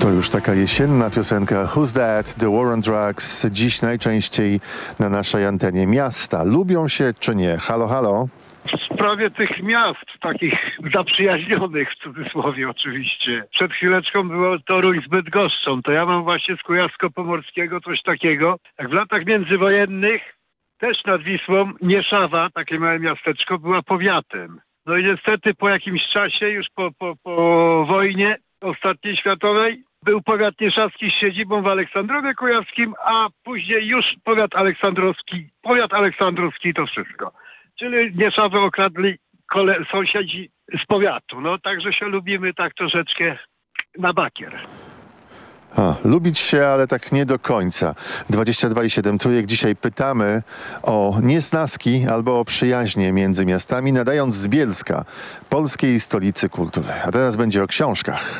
To już taka jesienna piosenka Who's That? The War on Drugs. Dziś najczęściej na naszej antenie miasta. Lubią się czy nie? Halo, halo? W sprawie tych miast, takich zaprzyjaźnionych w cudzysłowie oczywiście. Przed chwileczką było Toruń z Bydgoszczą. To ja mam właśnie z Kujawsko-Pomorskiego coś takiego. Jak w latach międzywojennych też nad Wisłą Nieszawa, takie małe miasteczko, była powiatem. No i niestety po jakimś czasie, już po wojnie ostatniej światowej, był powiat nieszawski z siedzibą w Aleksandrowie Kujawskim, a później już powiat aleksandrowski to wszystko. Czyli Nieszawę okradli sąsiedzi z powiatu. No także się lubimy tak troszeczkę na bakier. Lubić się, ale tak nie do końca. 22,7 Trójek. Dzisiaj pytamy o niesnaski albo o przyjaźnie między miastami, nadając z Bielska, polskiej stolicy kultury. A teraz będzie o książkach.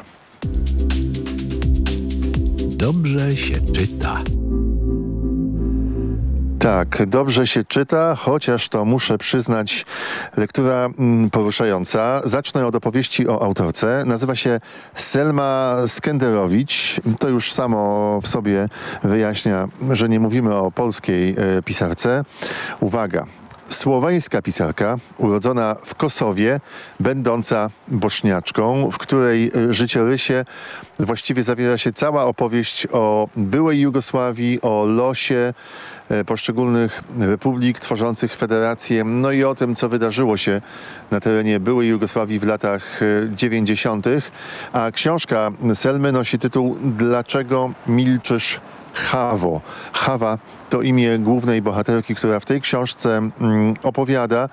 Dobrze się czyta. Tak, dobrze się czyta, chociaż to muszę przyznać, lektura poruszająca. Zacznę od opowieści o autorce. Nazywa się Selma Skenderowicz. To już samo w sobie wyjaśnia, że nie mówimy o polskiej pisarce. Uwaga. Słoweńska pisarka, urodzona w Kosowie, będąca bośniaczką, w której życiorysie właściwie zawiera się cała opowieść o byłej Jugosławii, o losie poszczególnych republik tworzących federację, no i o tym, co wydarzyło się na terenie byłej Jugosławii w latach 90. A książka Selmy nosi tytuł Dlaczego milczysz, Hawo? Hawa to imię głównej bohaterki, która w tej książce opowiada.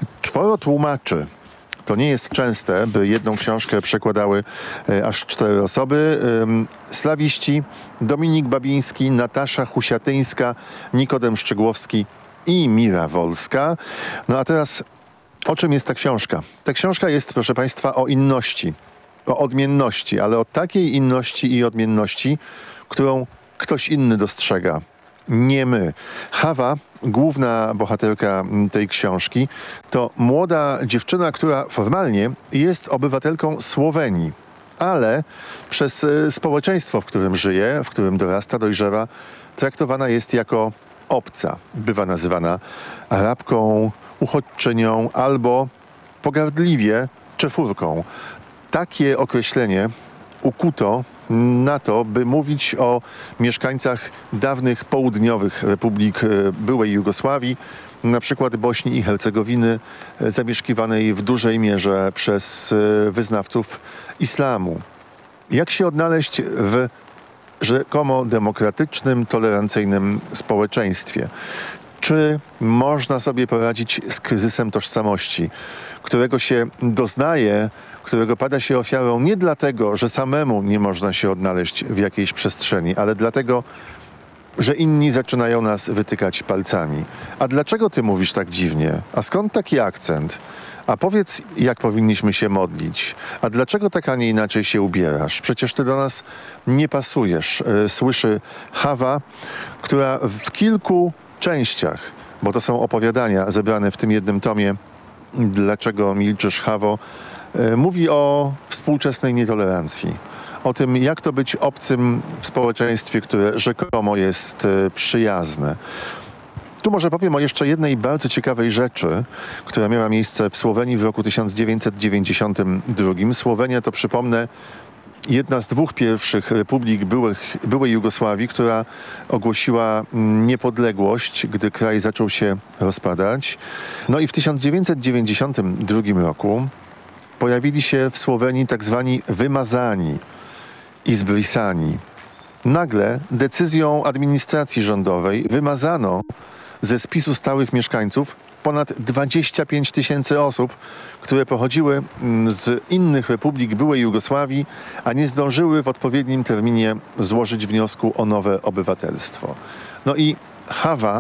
4 tłumaczy. To nie jest częste, by jedną książkę przekładały aż 4 osoby. Slawiści Dominik Babiński, Natasza Husiatyńska, Nikodem Szczygłowski i Mira Wolska. No a teraz o czym jest ta książka? Ta książka jest, proszę Państwa, o inności, o odmienności, ale o takiej inności i odmienności, którą ktoś inny dostrzega. Nie my. Hawa, główna bohaterka tej książki, to młoda dziewczyna, która formalnie jest obywatelką Słowenii, ale przez społeczeństwo, w którym żyje, w którym dorasta, dojrzewa, traktowana jest jako obca. Bywa nazywana Arabką, uchodźczynią albo pogardliwie czefurką. Takie określenie ukuto na to, by mówić o mieszkańcach dawnych południowych republik byłej Jugosławii, na przykład Bośni i Hercegowiny, zamieszkiwanej w dużej mierze przez wyznawców islamu. Jak się odnaleźć w rzekomo demokratycznym, tolerancyjnym społeczeństwie? Czy można sobie poradzić z kryzysem tożsamości, którego się doznaje, którego pada się ofiarą nie dlatego, że samemu nie można się odnaleźć w jakiejś przestrzeni, ale dlatego, że inni zaczynają nas wytykać palcami. A dlaczego ty mówisz tak dziwnie? A skąd taki akcent? A powiedz, jak powinniśmy się modlić? A dlaczego tak, a nie inaczej się ubierasz? Przecież ty do nas nie pasujesz. Słyszy Hawa, która w kilku częściach, bo to są opowiadania zebrane w tym jednym tomie Dlaczego milczysz, Hawo, mówi o współczesnej nietolerancji. O tym, jak to być obcym w społeczeństwie, które rzekomo jest przyjazne. Tu może powiem o jeszcze jednej bardzo ciekawej rzeczy, która miała miejsce w Słowenii w roku 1992. Słowenia to, przypomnę, jedna z 2 pierwszych republik byłej Jugosławii, która ogłosiła niepodległość, gdy kraj zaczął się rozpadać. No i w 1992 roku pojawili się w Słowenii tak zwani wymazani, izbrisani. Nagle decyzją administracji rządowej wymazano ze spisu stałych mieszkańców ponad 25 000 osób, które pochodziły z innych republik byłej Jugosławii, a nie zdążyły w odpowiednim terminie złożyć wniosku o nowe obywatelstwo. No i Hawa